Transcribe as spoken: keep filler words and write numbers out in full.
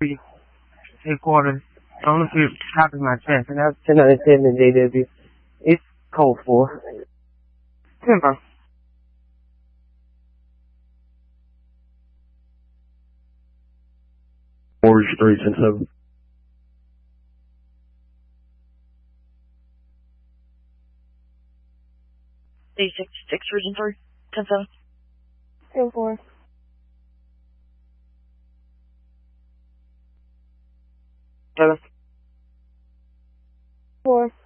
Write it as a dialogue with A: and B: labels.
A: Headquarters. I'm looking at top of my chest, and that's ten out of ten in J W. It's code four. Timber.
B: Orange three, ten seven.
C: eight six six, Region three, ten seven.
D: ten four.
A: Seven.
D: four.